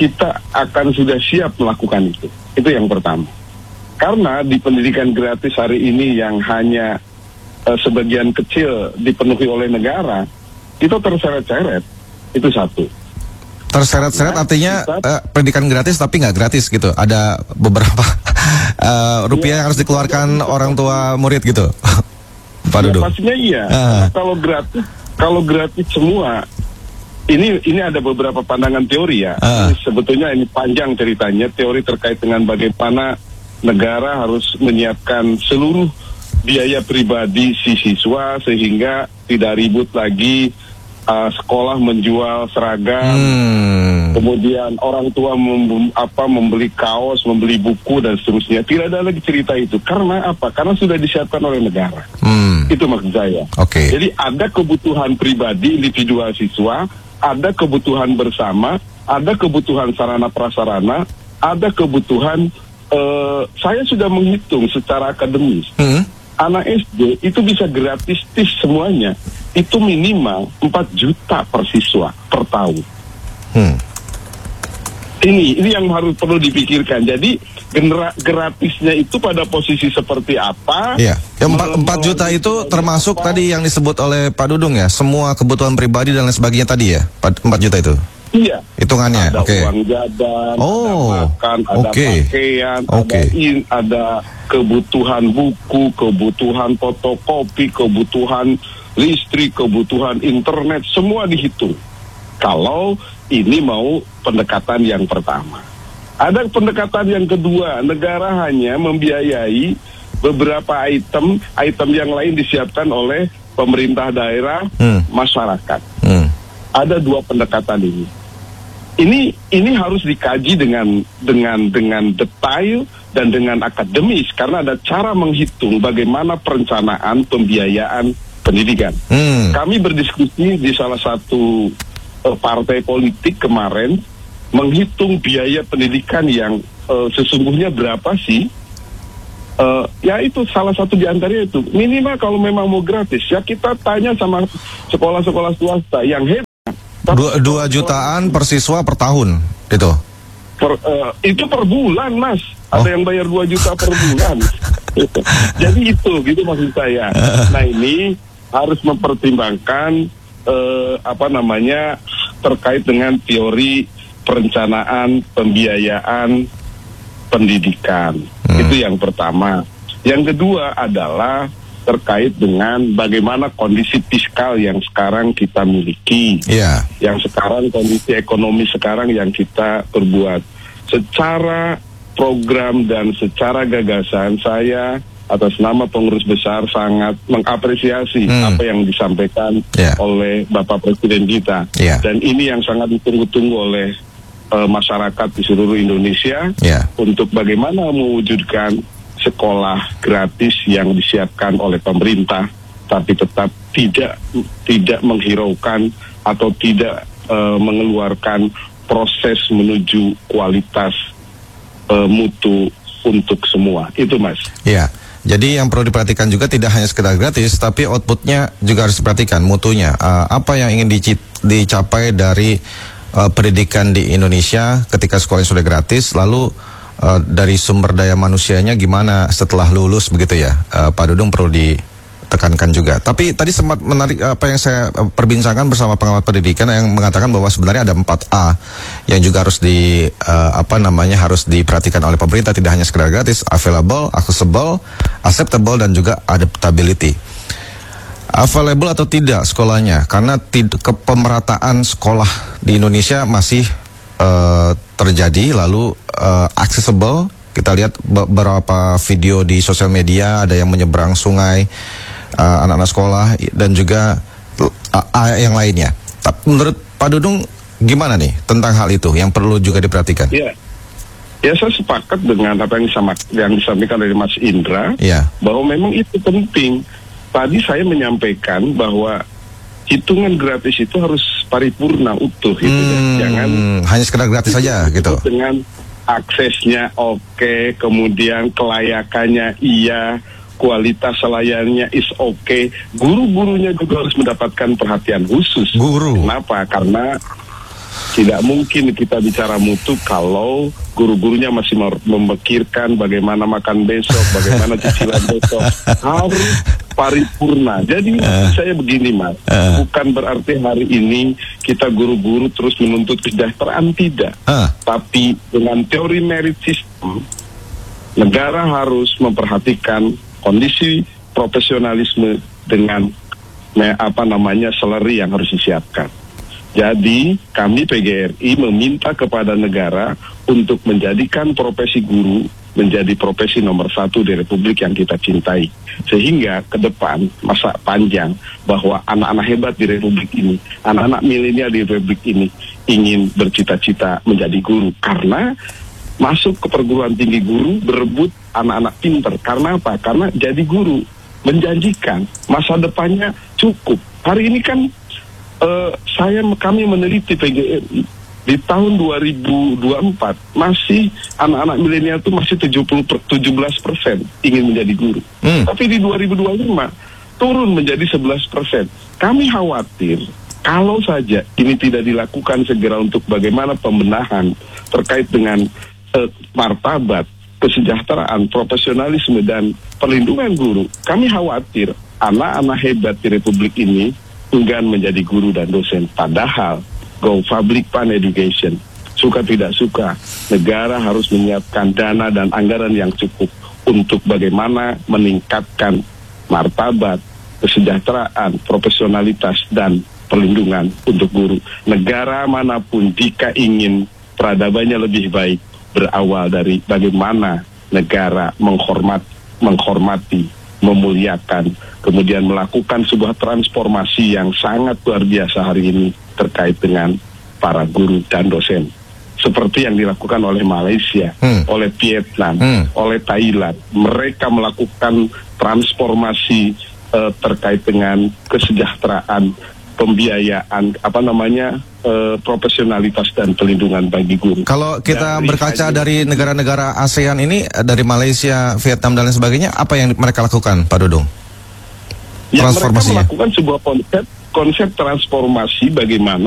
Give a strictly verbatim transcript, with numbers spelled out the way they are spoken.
kita akan sudah siap melakukan itu. Itu yang pertama. Karena di pendidikan gratis hari ini yang hanya uh, sebagian kecil dipenuhi oleh negara, itu terseret-seret. Itu satu. Terseret-seret nah, artinya kita, uh, pendidikan gratis tapi nggak gratis gitu. Ada beberapa uh, rupiah ya, yang harus dikeluarkan orang tua murid gitu. Pak Dudung. Ya, pastinya iya. Uh. Kalau gratis, kalau gratis semua, ini ini ada beberapa pandangan teori ya. Uh. Ini sebetulnya ini panjang ceritanya, teori terkait dengan bagaimana negara harus menyiapkan seluruh biaya pribadi si siswa sehingga tidak ribut lagi uh, sekolah menjual seragam, hmm. kemudian orang tua mem apa membeli kaos, membeli buku dan seterusnya. Tidak ada lagi cerita itu. Karena apa? Karena sudah disiapkan oleh negara. Hmm. Itu maksud saya. Okay. Jadi ada kebutuhan pribadi individual siswa, ada kebutuhan bersama, ada kebutuhan sarana prasarana, ada kebutuhan uh, saya sudah menghitung secara akademis. Hmm. Anak S D itu bisa gratis tis semuanya. Itu minimal empat juta per siswa per tahun. Hmm. Ini ini yang harus perlu dipikirkan. Jadi genera, gratisnya itu pada posisi seperti apa? Iya. empat juta itu termasuk apa? Tadi yang disebut oleh Pak Dudung ya, semua kebutuhan pribadi dan lain sebagainya tadi ya, empat juta itu. Iya. Hitungannya. Ada okay. uang jajan, oh. ada makan, ada okay. pakaian, okay. ada in, ada kebutuhan buku, kebutuhan fotokopi, kebutuhan listrik, kebutuhan internet, semua dihitung. Kalau ini mau pendekatan yang pertama. Ada pendekatan yang kedua, negara hanya membiayai beberapa item, item yang lain disiapkan oleh pemerintah daerah, hmm. masyarakat. Hmm. Ada dua pendekatan ini. Ini ini harus dikaji dengan dengan dengan detail dan dengan akademis karena ada cara menghitung bagaimana perencanaan pembiayaan pendidikan. Hmm. Kami berdiskusi di salah satu uh, partai politik kemarin menghitung biaya pendidikan yang uh, sesungguhnya berapa sih? Uh, ya itu salah satu di antaranya itu minimal kalau memang mau gratis ya kita tanya sama sekolah-sekolah swasta yang hebat. Dua, dua jutaan per siswa per tahun itu? Per, uh, itu per bulan mas. Oh. Ada yang bayar dua juta per bulan. Jadi itu gitu maksud saya. Nah ini harus mempertimbangkan uh, apa namanya terkait dengan teori perencanaan pembiayaan pendidikan. Hmm. Itu yang pertama. Yang kedua adalah terkait dengan bagaimana kondisi fiskal yang sekarang kita miliki, yeah. yang sekarang kondisi ekonomi sekarang yang kita perbuat. Secara program dan secara gagasan saya atas nama pengurus besar sangat mengapresiasi hmm. apa yang disampaikan yeah. oleh Bapak Presiden kita, yeah. dan ini yang sangat ditunggu-tunggu oleh uh, masyarakat di seluruh Indonesia yeah. untuk bagaimana mewujudkan sekolah gratis yang disiapkan oleh pemerintah, tapi tetap tidak tidak menghiraukan atau tidak uh, mengeluarkan proses menuju kualitas uh, mutu untuk semua. Itu mas. Iya. Jadi yang perlu diperhatikan juga tidak hanya sekedar gratis, tapi outputnya juga harus diperhatikan mutunya. Uh, apa yang ingin dicapai dari uh, pendidikan di Indonesia ketika sekolah sudah gratis, lalu Uh, dari sumber daya manusianya gimana setelah lulus begitu ya, uh, Pak Dudung perlu ditekankan juga. Tapi tadi sempat menarik apa yang saya uh, perbincangkan bersama pengamat pendidikan yang mengatakan bahwa sebenarnya ada empat A yang juga harus di uh, apa namanya harus diperhatikan oleh pemerintah, tidak hanya sekedar gratis, available, accessible, acceptable dan juga adaptability. Available atau tidak sekolahnya, karena tid- kepemerataan sekolah di Indonesia masih uh, terjadi, lalu uh, accessible. Kita lihat beberapa video di sosial media, ada yang menyeberang sungai, uh, anak-anak sekolah dan juga uh, yang lainnya. Tapi menurut Pak Dudung gimana nih tentang hal itu yang perlu juga diperhatikan? Ya, ya saya sepakat dengan apa yang, disama, yang disampaikan dari Mas Indra, ya. Bahwa memang itu penting. Tadi saya menyampaikan bahwa hitungan gratis itu harus paripurna utuh gitu hmm, ya. Jangan hanya sekedar gratis saja gitu. Dengan aksesnya oke, okay, kemudian kelayakannya iya, kualitas layannya is oke. Okay. Guru-gurunya juga harus mendapatkan perhatian khusus. Guru. Kenapa? Karena Tidak mungkin kita bicara mutu kalau guru-gurunya masih memikirkan bagaimana makan besok, bagaimana cicilan besok. Harus paripurna. Jadi uh, saya begini Mas, uh, bukan berarti hari ini kita guru-guru terus menuntut kesejahteraan, tidak. Uh, Tapi dengan teori merit system, negara harus memperhatikan kondisi profesionalisme dengan apa namanya salary yang harus disiapkan. Jadi kami P G R I meminta kepada negara untuk menjadikan profesi guru menjadi profesi nomor satu di Republik yang kita cintai. Sehingga ke depan masa panjang bahwa anak-anak hebat di Republik ini, anak-anak milenial di Republik ini ingin bercita-cita menjadi guru. Karena masuk ke perguruan tinggi guru berebut anak-anak pinter. Karena apa? Karena jadi guru menjanjikan, masa depannya cukup. Hari ini kan Uh, saya kami meneliti P G R I di tahun dua ribu dua puluh empat masih anak-anak milenial itu masih tujuh belas persen ingin menjadi guru. Hmm. Tapi di dua ribu dua puluh lima turun menjadi sebelas persen. Kami khawatir kalau saja ini tidak dilakukan segera untuk bagaimana pembenahan terkait dengan uh, martabat, kesejahteraan, profesionalisme dan perlindungan guru. Kami khawatir anak-anak hebat di Republik ini enggan menjadi guru dan dosen. Padahal go public fund education, suka tidak suka, negara harus menyiapkan dana dan anggaran yang cukup untuk bagaimana meningkatkan martabat, kesejahteraan, profesionalitas dan perlindungan untuk guru. Negara manapun jika ingin peradabannya lebih baik, berawal dari bagaimana negara menghormat, menghormati, memuliakan, kemudian melakukan sebuah transformasi yang sangat luar biasa hari ini terkait dengan para guru dan dosen. Seperti yang dilakukan oleh Malaysia, hmm. oleh Vietnam, hmm. oleh Thailand. Mereka melakukan transformasi uh, terkait dengan kesejahteraan, pembiayaan, apa namanya, uh, profesionalitas dan pelindungan bagi guru. Kalau kita dari berkaca hanya, dari negara-negara ASEAN ini, dari Malaysia, Vietnam dan lain sebagainya, apa yang mereka lakukan, Pak Dudung? Ya, mereka melakukan sebuah konsep konsep transformasi bagaimana